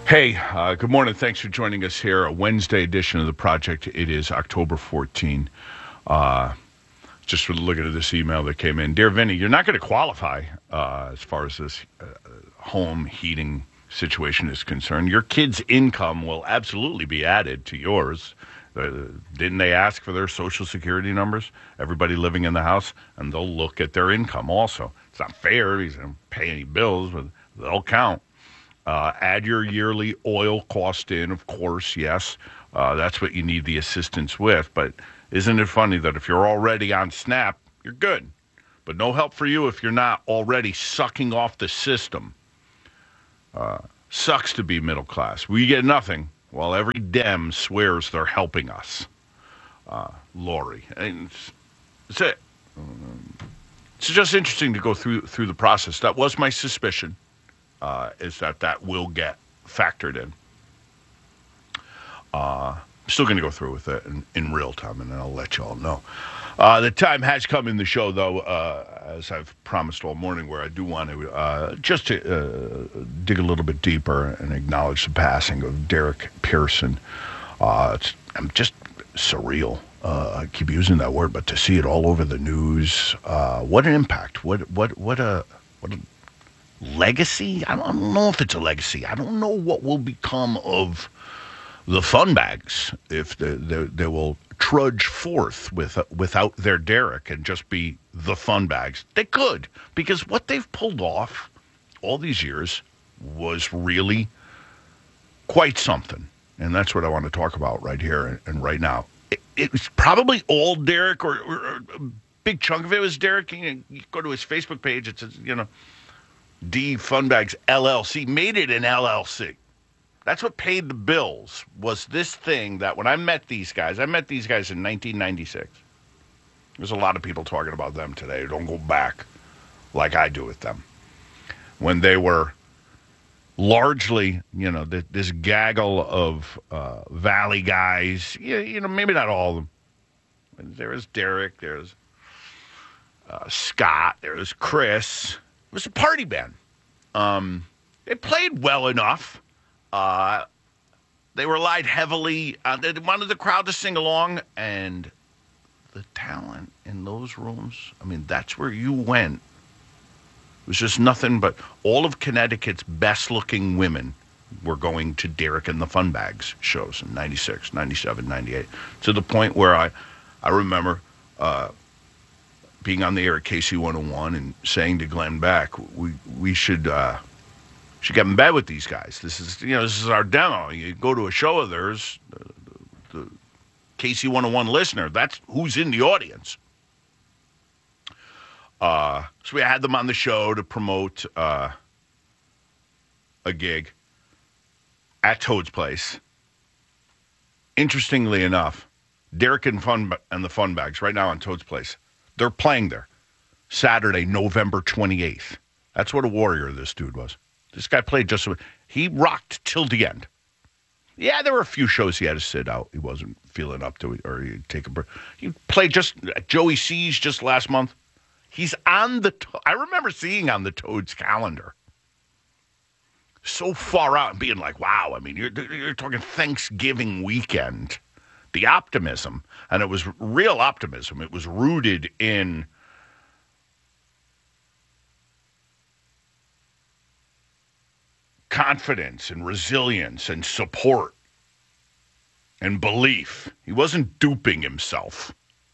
Hey, good morning. Thanks for joining us here. A Wednesday edition of the project. It is October 14. Just for looking at this email that came in. Dear Vinny, you're not going to qualify as far as this home heating situation is concerned. Your kid's income will absolutely be added to yours. Didn't they ask for their social security numbers? Everybody living in the house, and they'll look at their income also. It's not fair. He's going to pay any bills, but they'll count. Add your yearly oil cost in, of course, yes. That's what you need the assistance with. But isn't it funny that if you're already on SNAP, you're good. But no help for you if you're not already sucking off the system. Sucks to be middle class. We get nothing while every Dem swears they're helping us. Lori. That's it. It's just interesting to go through the process. That was my suspicion. Is that will get factored in. I'm still going to go through with it in real time, and then I'll let you all know. The time has come in the show, though, as I've promised all morning, where I do want to just to dig a little bit deeper and acknowledge the passing of Derek Pearson. I'm just surreal. I keep using that word, but to see it all over the news, what an impact! What a legacy? I don't know if it's a legacy. I don't know what will become of the fun bags if they will trudge forth without their Derek and just be the fun bags. They could, because what they've pulled off all these years was really quite something. And that's what I want to talk about right here and right now. It was probably all Derek, or a big chunk of it was Derek. You go to his Facebook page, it says, D Funbags LLC, made it an LLC. That's what paid the bills, was this thing that when I met these guys in 1996. There's a lot of people talking about them today. Don't go back like I do with them. When they were largely, this gaggle of Valley guys, maybe not all of them. There was Derek, there's Scott, there's Chris. It was a party band. They played well enough. They relied heavily. They wanted the crowd to sing along, and the talent in those rooms, that's where you went. It was just nothing but all of Connecticut's best-looking women were going to Derek and the Funbags shows in 96, 97, 98, to the point where I remember being on the air at KC101 and saying to Glenn Beck, we should get in bed with these guys. This is our demo. You go to a show of theirs, the KC101 listener, that's who's in the audience. So we had them on the show to promote a gig at Toad's Place. Interestingly enough, Derek and the Funbags right now on Toad's Place. They're playing there Saturday, November 28th. That's what a warrior this dude was. This guy played he rocked till the end. Yeah, there were a few shows he had to sit out. He wasn't feeling up to it, or he'd take a break. He played just at Joey C's just last month. He's on I remember seeing on the Toads calendar. So far out and being like, wow, you're talking Thanksgiving weekend. The optimism, and it was real optimism. It was rooted in confidence and resilience and support and belief. He wasn't duping himself.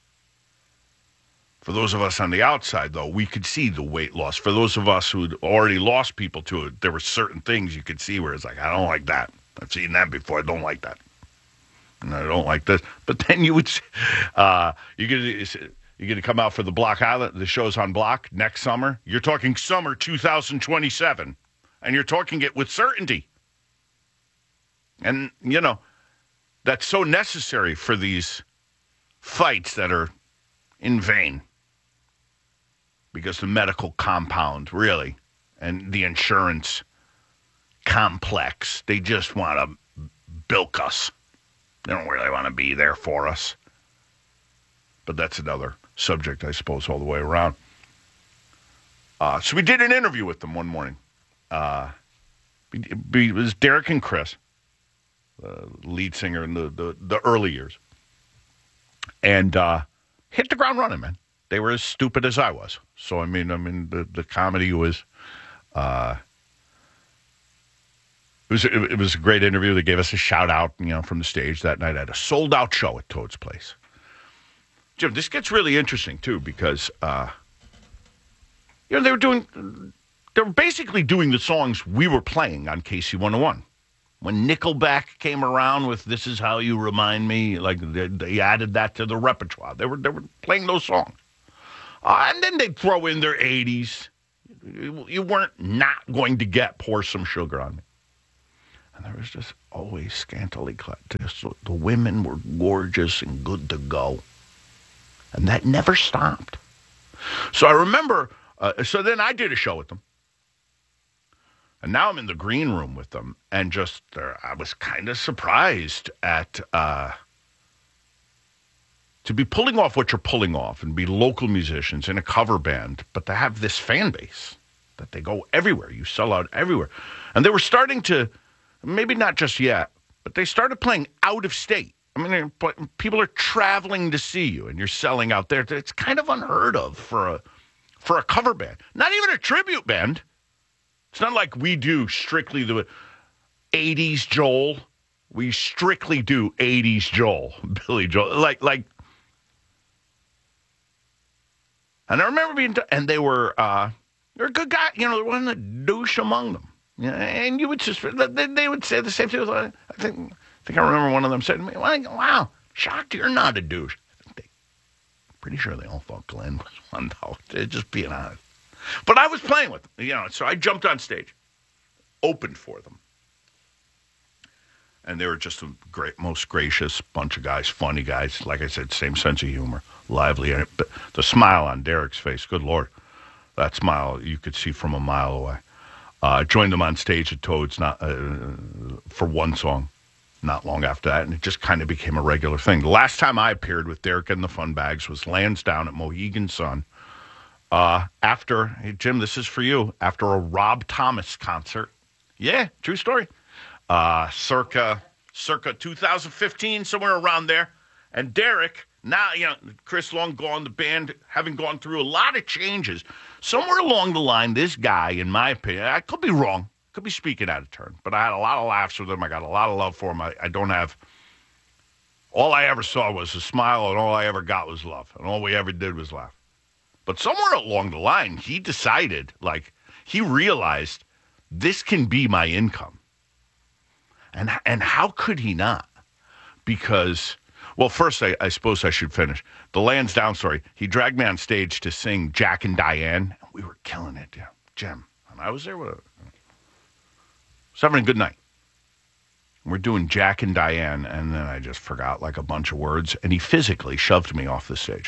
For those of us on the outside, though, we could see the weight loss. For those of us who'd already lost people to it, there were certain things you could see where it's like, I don't like that. I've seen that before. I don't like that. And I don't like this. But then you're going to come out for the Block Island, the shows on Block next summer. You're talking summer 2027. And you're talking it with certainty. And, that's so necessary for these fights that are in vain. Because the medical compound, really, and the insurance complex, they just want to bilk us. They don't really want to be there for us. But that's another subject, I suppose, all the way around. So we did an interview with them one morning It was Derek and Chris, lead singer in the early years, and hit the ground running, man. They were as stupid as I was. So I mean, the comedy was. It was a great interview. They gave us a shout out, from the stage that night. I had a sold out show at Toad's Place. Jim, this gets really interesting too because they were basically doing the songs we were playing on KC 101. When Nickelback came around with "This Is How You Remind Me," like they added that to the repertoire. They were playing those songs, and then they'd throw in their '80s. You weren't not going to get "Pour Some Sugar on Me." And there was just always scantily clad. The women were gorgeous and good to go. And that never stopped. So I remember, so then I did a show with them. And now I'm in the green room with them. And just, I was kind of surprised at, to be pulling off what you're pulling off and be local musicians in a cover band, but to have this fan base that they go everywhere. You sell out everywhere. And they were starting to, maybe not just yet, but they started playing out of state. I mean, people are traveling to see you, and you're selling out there. It's kind of unheard of for a cover band. Not even a tribute band. It's not like we do strictly the 80s Joel. We strictly do 80s Joel, Billy Joel. Like. And I remember and they were good guys. There wasn't a douche among them. Yeah, and you would suspect they would say the same thing. I think I remember one of them said to me, "Wow, shocked you're not a douche." Pretty sure they all thought Glenn was one, though. They're just being honest. But I was playing with them, so I jumped on stage, opened for them, and they were just a most gracious bunch of guys, funny guys. Like I said, same sense of humor, lively, and but the smile on Derek's face, good Lord, that smile you could see from a mile away. Joined them on stage at Toad's for one song not long after that, and it just kind of became a regular thing. The last time I appeared with Derek and the Funbags was Lansdowne at Mohegan Sun. Hey, Jim, this is for you, after a Rob Thomas concert. Yeah, true story. Circa 2015, somewhere around there. And Derek, now, Chris long gone, the band having gone through a lot of changes. Somewhere along the line, this guy, in my opinion, I could be wrong, could be speaking out of turn, but I had a lot of laughs with him. I got a lot of love for him. I don't have, all I ever saw was a smile, and all I ever got was love, and all we ever did was laugh. But somewhere along the line, he decided, he realized this can be my income. And how could he not? Because, well, first, I suppose I should finish. The Lansdowne story, he dragged me on stage to sing Jack and Diane. And we were killing it, Jim. And I was there with having a good night. We're doing Jack and Diane, and then I just forgot a bunch of words, and he physically shoved me off the stage.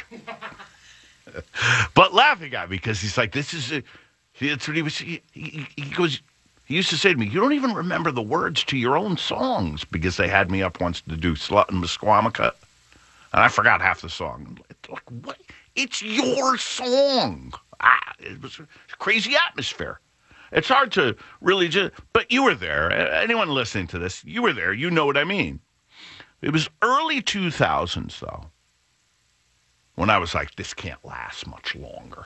But laughing at me because he's like, that's what he was, he goes, he used to say to me, "You don't even remember the words to your own songs," because they had me up once to do Slut and Misquamicut, and I forgot half the song. What? It's your song. It was a crazy atmosphere. It's hard to really but you were there. Anyone listening to this, you were there. You know what I mean. It was early 2000s, though, when I was like, this can't last much longer.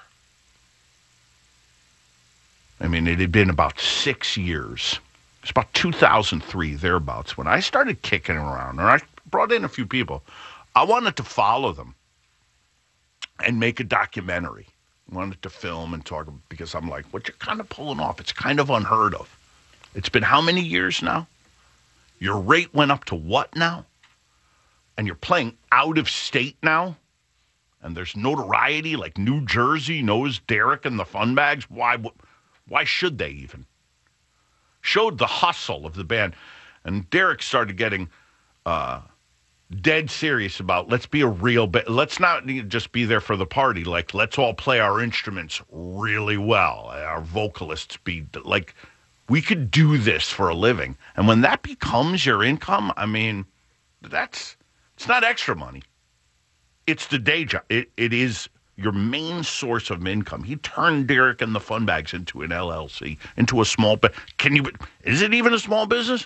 I mean, it had been about 6 years. It was about 2003, thereabouts, when I started kicking around, and I brought in a few people. I wanted to follow them and make a documentary. I wanted to film and talk, because I'm like, what you're kind of pulling off, it's kind of unheard of. It's been how many years now? Your rate went up to what now? And you're playing out of state now? And there's notoriety, like New Jersey knows Derek and the Funbags. Why should they even? Showed the hustle of the band. And Derek started getting dead serious about, let's be a real band. Let's not just be there for the party. Let's all play our instruments really well. Our vocalists be we could do this for a living. And when that becomes your income, I mean, it's not extra money. It's the day job. It is your main source of income. He turned Derek and the Fun Bags into an LLC, into a small is it even a small business?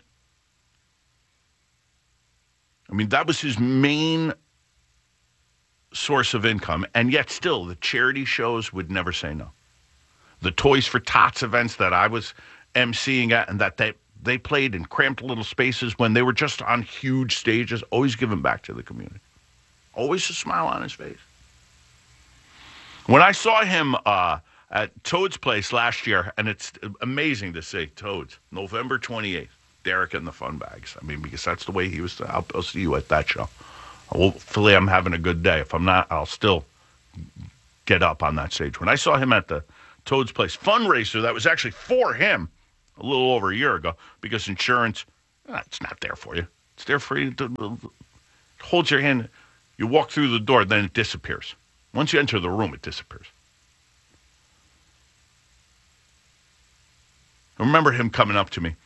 I mean, that was his main source of income, and yet still the charity shows would never say no. The Toys for Tots events that I was emceeing at, and that they played in cramped little spaces when they were just on huge stages, always giving back to the community. Always a smile on his face. When I saw him at Toad's Place last year, and it's amazing to say Toad's, November 28th, Derek and the Fun Bags. I mean, because that's the way he was. I'll see you at that show. Hopefully I'm having a good day. If I'm not, I'll still get up on that stage. When I saw him at the Toad's Place fundraiser, that was actually for him a little over a year ago, because insurance, it's not there for you. It's there for you to hold your hand. You walk through the door, then it disappears. Once you enter the room, it disappears. I remember him coming up to me.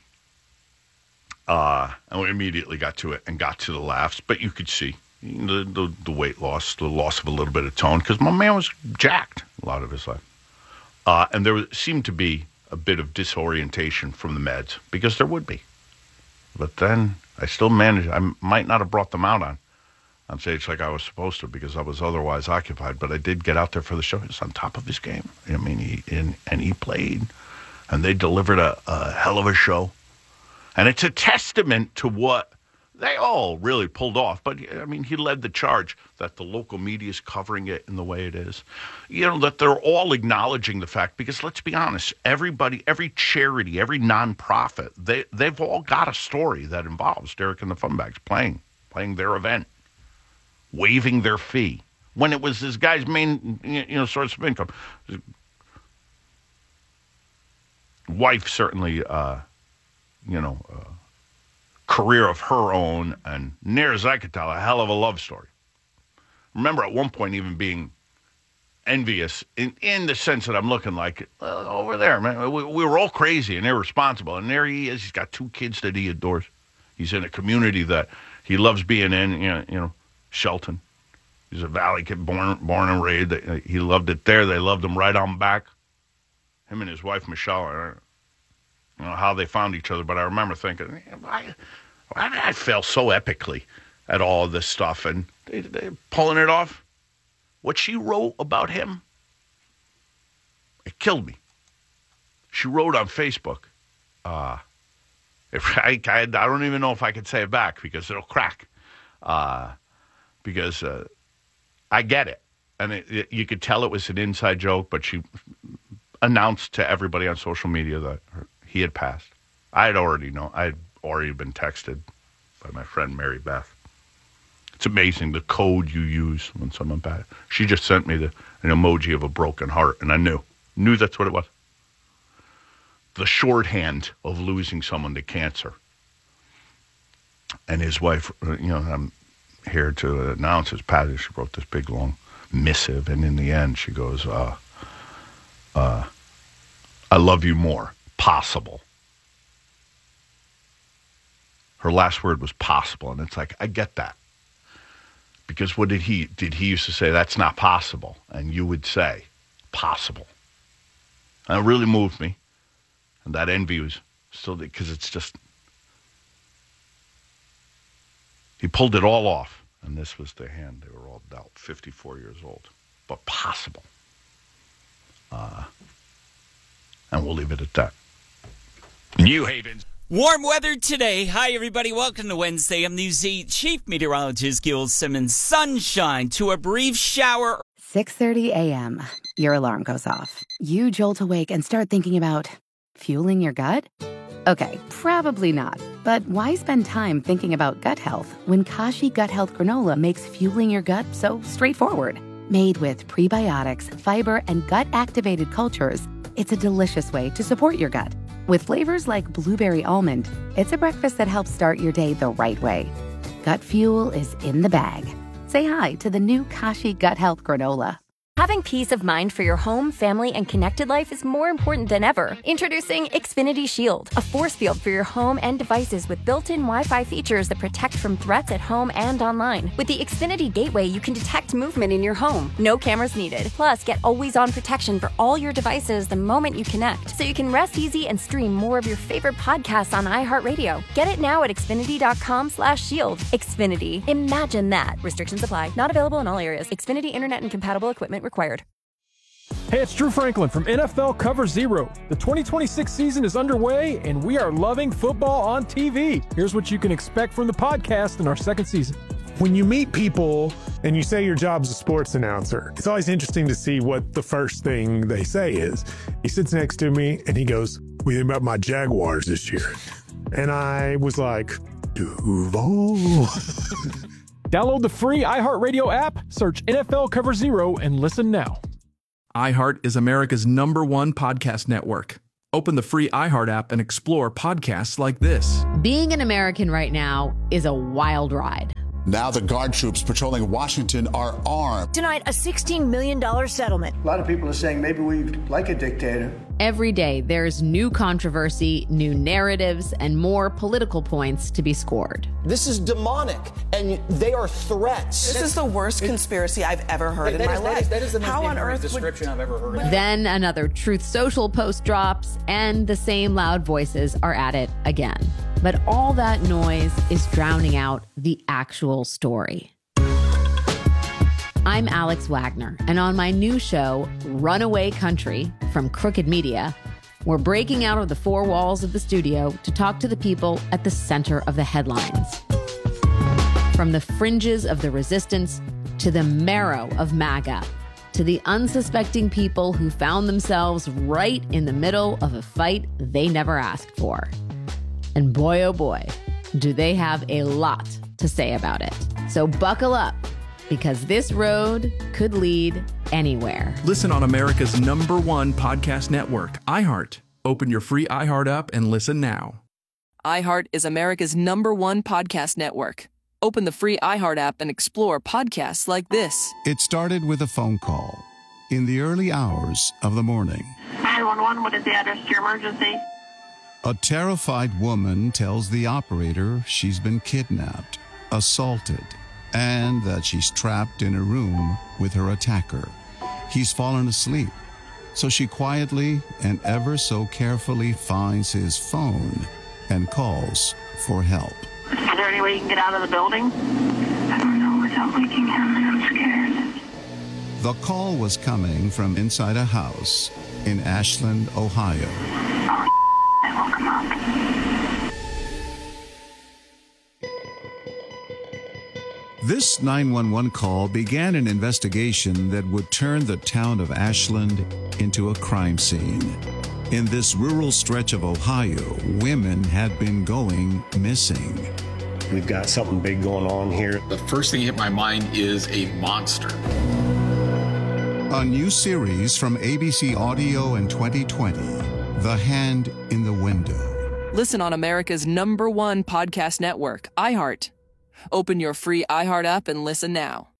And we immediately got to it and got to the laughs. But you could see the weight loss, the loss of a little bit of tone, because my man was jacked a lot of his life. And there seemed to be a bit of disorientation from the meds, because there would be. But then I still managed. I might not have brought them out on stage like I was supposed to, because I was otherwise occupied. But I did get out there for the show. He was on top of his game. I mean, he played, and they delivered a hell of a show. And it's a testament to what they all really pulled off. But, I mean, he led the charge that the local media is covering it in the way it is. You know, that they're all acknowledging the fact, because let's be honest, everybody, every charity, every nonprofit, they've all got a story that involves Derek and the Fun Bags playing their event, waiving their fee, when it was this guy's main, source of income. Wife certainly, career of her own, and near as I could tell, a hell of a love story. Remember at one point even being envious in the sense that I'm looking like, over there, man, we were all crazy and irresponsible, and there he is. He's got 2 kids that he adores. He's in a community that he loves being in, Shelton. He's a Valley kid, born and raised. He loved it there. They loved him right on back. Him and his wife, Michelle, I don't know how they found each other, but I remember thinking, why did I fail so epically at all of this stuff? And they pulling it off. What she wrote about him, it killed me. She wrote on Facebook, I don't even know if I could say it back, because it'll crack. Because I get it. And you could tell it was an inside joke, but she announced to everybody on social media that he had passed. I had already been texted by my friend Mary Beth. It's amazing the code you use when someone passes. She just sent me an emoji of a broken heart, and I knew that's what it was. The shorthand of losing someone to cancer. And his wife, I'm here to announce his passing. She wrote this big long missive, and in the end she goes, I love you more. Possible. Her last word was possible, and it's like, I get that. Because what did he used to say, that's not possible, and you would say, possible. And it really moved me, and that envy was still, because it's just, he pulled it all off, and this was the hand they were all dealt, 54 years old, but possible. And we'll leave it at that. New Haven. Warm weather today. Hi, everybody. Welcome to Wednesday. I'm News 8 Chief Meteorologist Gil Simmons. Sunshine to a brief shower. 6:30 a.m. Your alarm goes off. You jolt awake and start thinking about fueling your gut? Okay, probably not. But why spend time thinking about gut health when Kashi Gut Health Granola makes fueling your gut so straightforward? Made with prebiotics, fiber, and gut-activated cultures, it's a delicious way to support your gut. With flavors like blueberry almond, it's a breakfast that helps start your day the right way. Gut fuel is in the bag. Say hi to the new Kashi Gut Health Granola. Having peace of mind for your home, family, and connected life is more important than ever. Introducing Xfinity Shield, a force field for your home and devices with built-in Wi-Fi features that protect from threats at home and online. With the Xfinity Gateway, you can detect movement in your home. No cameras needed. Plus, get always-on protection for all your devices the moment you connect, so you can rest easy and stream more of your favorite podcasts on iHeartRadio. Get it now at Xfinity.com/shield. Xfinity. Imagine that. Restrictions apply. Not available in all areas. Xfinity Internet and compatible equipment required. Hey, it's Drew Franklin from NFL Cover Zero. The 2026 season is underway, and we are loving football on TV. Here's what you can expect from the podcast in our second season. When you meet people and you say your job's a sports announcer, it's always interesting to see what the first thing they say is. He sits next to me and he goes, "What do you think about my Jaguars this year?" And I was like, Duval. Download the free iHeartRadio app, search NFL Cover Zero, and listen now. iHeart is America's #1 podcast network. Open the free iHeart app and explore podcasts like this. Being an American right now is a wild ride. Now the guard troops patrolling Washington are armed. Tonight, a $16 million settlement. A lot of people are saying maybe we like a dictator. Every day, there's new controversy, new narratives, and more political points to be scored. This is demonic, and they are threats. This is the worst conspiracy I've ever heard in my life. That is the most ignorant description I've ever heard. Then another Truth Social post drops, and the same loud voices are at it again. But all that noise is drowning out the actual story. I'm Alex Wagner, and on my new show, Runaway Country, from Crooked Media, we're breaking out of the four walls of the studio to talk to the people at the center of the headlines. From the fringes of the resistance to the marrow of MAGA, to the unsuspecting people who found themselves right in the middle of a fight they never asked for. And boy, oh boy, do they have a lot to say about it. So buckle up, because this road could lead anywhere. Listen on America's #1 podcast network, iHeart. Open your free iHeart app and listen now. iHeart is America's #1 podcast network. Open the free iHeart app and explore podcasts like this. It started with a phone call in the early hours of the morning. 911, what is the address to your emergency? A terrified woman tells the operator she's been kidnapped, assaulted, and that she's trapped in a room with her attacker. He's fallen asleep, so she quietly and ever so carefully finds his phone and calls for help. Is there any way you can get out of the building? I don't know without waking him, and I'm scared. The call was coming from inside a house in Ashland, Ohio. I woke him up. This 911 call began an investigation that would turn the town of Ashland into a crime scene. In this rural stretch of Ohio, women had been going missing. We've got something big going on here. The first thing that hit my mind is a monster. A new series from ABC Audio in 2020, The Hand in the Window. Listen on America's #1 podcast network, iHeart. Open your free iHeart app and listen now.